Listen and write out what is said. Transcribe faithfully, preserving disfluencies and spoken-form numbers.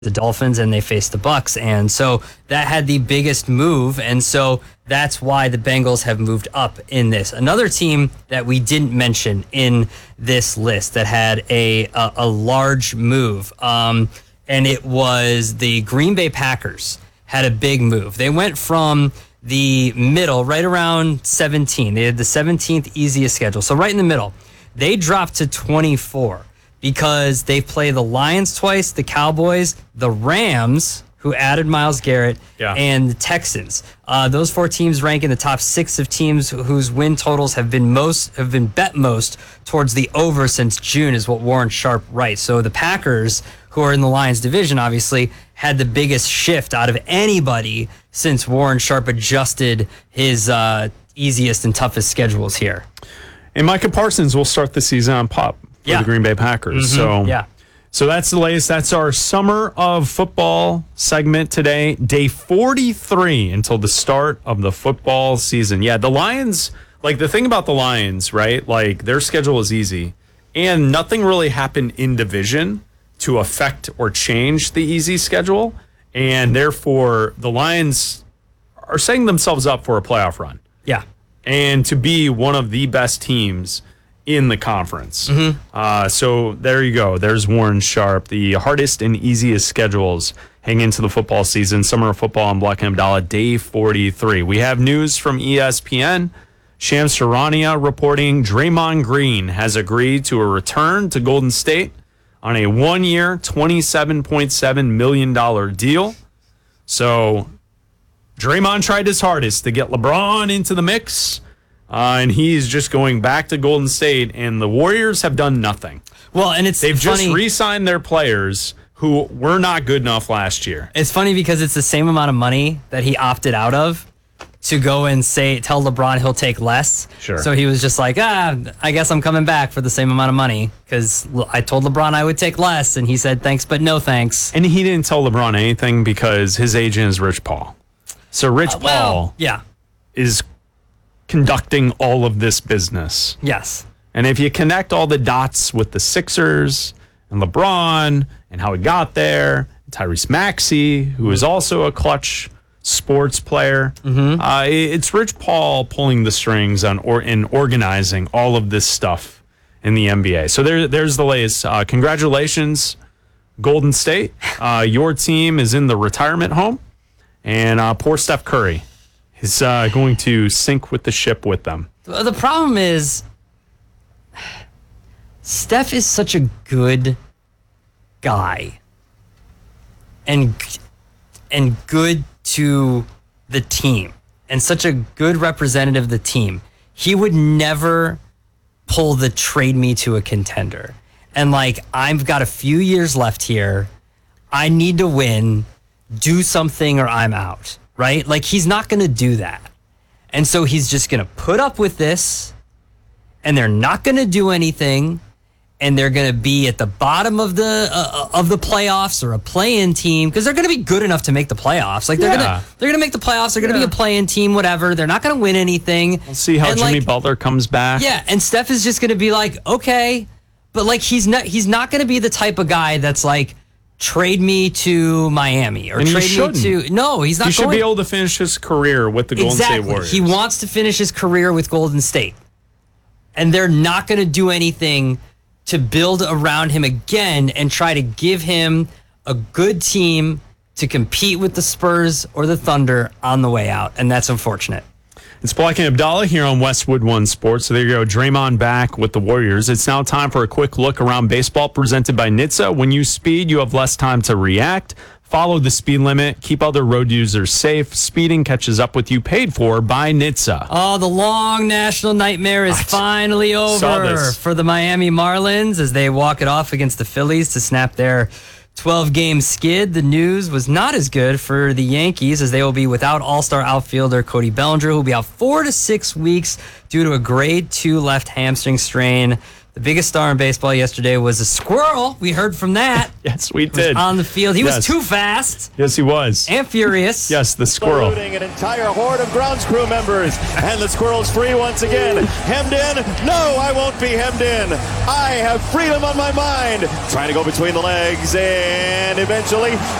the Dolphins and they faced the Bucks, and so that had the biggest move, and so that's why the Bengals have moved up in this. Another team that we didn't mention in this list that had a a, a large move, um, and it was the Green Bay Packers had a big move. They went from the middle, right around seventeen. They had the seventeenth easiest schedule, so right in the middle. They dropped to twenty-four. Because they play the Lions twice, the Cowboys, the Rams, who added Myles Garrett, yeah. and the Texans. Uh, those four teams rank in the top six of teams whose win totals have been most have been bet most towards the over since June, is what Warren Sharp writes. So the Packers, who are in the Lions division, obviously had the biggest shift out of anybody since Warren Sharp adjusted his uh, easiest and toughest schedules here. And Micah Parsons will start the season on PUP. For yeah. the Green Bay Packers. Mm-hmm. So yeah. So that's the latest. That's our Summer of Football segment today. Day forty-three until the start of the football season. Yeah, the Lions, like the thing about the Lions, right? Like their schedule is easy. And nothing really happened in division to affect or change the easy schedule. And therefore, the Lions are setting themselves up for a playoff run. Yeah. And to be one of the best teams in the conference. Mm-hmm. Uh, so there you go. There's Warren Sharp. The hardest and easiest schedules hang into the football season. Summer of Football on Black and Abdallah, day forty-three. We have news from E S P N. Shams Charania reporting Draymond Green has agreed to a return to Golden State on a one-year, twenty-seven point seven million dollars deal. So Draymond tried his hardest to get LeBron into the mix. Uh, and he's just going back to Golden State, and the Warriors have done nothing. Well, and it's They've funny. just re-signed their players who were not good enough last year. It's funny because it's the same amount of money that he opted out of to go and say, tell LeBron he'll take less. Sure. So he was just like, ah, I guess I'm coming back for the same amount of money because I told LeBron I would take less, and he said thanks, but no thanks. And he didn't tell LeBron anything because his agent is Rich Paul. So Rich Uh, well, Paul yeah. is conducting all of this business. Yes. And if you connect all the dots with the Sixers and LeBron and how he got there, Tyrese Maxey, who is also a clutch sports player, Mm-hmm. uh, it's Rich Paul pulling the strings on or in organizing all of this stuff in the N B A. So there, there's the latest. Uh, congratulations, Golden State. Uh, your team is in the retirement home, and uh, poor Steph Curry is uh, going to sink with the ship with them. The problem is Steph is such a good guy and and good to the team and such a good representative of the team. He would never pull the trade me to a contender. And like, I've got a few years left here. I need to win, do something or I'm out. Right? Like, he's not going to do that. And so he's just going to put up with this, and they're not going to do anything, and they're going to be at the bottom of the uh, of the playoffs or a play-in team because they're going to be good enough to make the playoffs. Like, they're Yeah. going to they're going to make the playoffs. They're going to Yeah. be a play-in team, whatever. They're not going to win anything. We'll see how And, Jimmy like, Butler comes back. Yeah, and Steph is just going to be like, okay, but like he's not he's not going to be the type of guy that's like, trade me to Miami or And he trade me shouldn't. to no, he's not. He should going. be able to finish his career with the Golden Exactly. State Warriors. He wants to finish his career with Golden State. And they're not going to do anything to build around him again and try to give him a good team to compete with the Spurs or the Thunder on the way out. And that's unfortunate. It's Black and Abdallah here on Westwood One Sports. So there you go. Draymond back with the Warriors. It's now time for a quick look around baseball presented by N H T S A. When you speed, you have less time to react. Follow the speed limit. Keep other road users safe. Speeding catches up with you. Paid for by N H T S A. Oh, the long national nightmare is finally Saw over this. for the Miami Marlins as they walk it off against the Phillies to snap their twelve-game skid. The news was not as good for the Yankees as they will be without all-star outfielder Cody Bellinger, who will be out four to six weeks due to a grade two left hamstring strain. The biggest star in baseball yesterday was a squirrel. We heard from that. Yes, we Was did. on the field. He Yes. was too fast Yes, he was. and furious. Yes, the squirrel. Saluting an entire horde of grounds crew members. And the squirrel's free once again. Hemmed in? No, I won't be hemmed in. I have freedom on my mind. Trying to go between the legs and eventually